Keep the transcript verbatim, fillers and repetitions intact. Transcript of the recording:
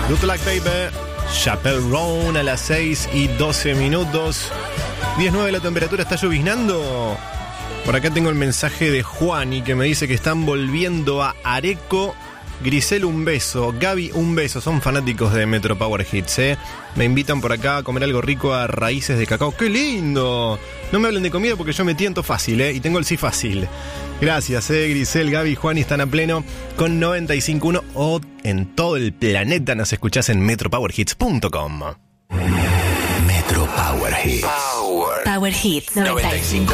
Good luck, baby. Chaperone a las seis y doce minutos. diez nueve la temperatura, ¿está lloviznando? Por acá tengo el mensaje de Juani que me dice que están volviendo a Areco. Grisel, un beso. Gaby, un beso. Son fanáticos de Metro Power Hits, ¿eh? Me invitan por acá a comer algo rico a Raíces de Cacao. ¡Qué lindo! No me hablen de comida porque yo me tiento fácil, ¿eh? Y tengo el sí fácil. Gracias, ¿eh? Grisel, Gaby y Juani están a pleno con noventa y cinco punto uno o en todo el planeta nos escuchás en metro power hits punto com. Metro Power Hits. Power, Power Hits noventa y cinco.